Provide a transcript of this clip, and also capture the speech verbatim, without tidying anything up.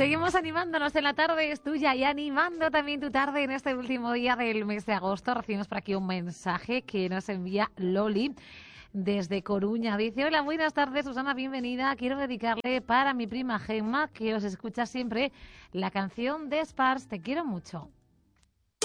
Seguimos animándonos en la tarde, es tuya, y animando también tu tarde en este último día del mes de agosto. Recibimos por aquí un mensaje que nos envía Loli desde Coruña. Dice: hola, buenas tardes, Susana, bienvenida. Quiero dedicarle para mi prima Gemma, que os escucha siempre, la canción de Spars, Te quiero mucho.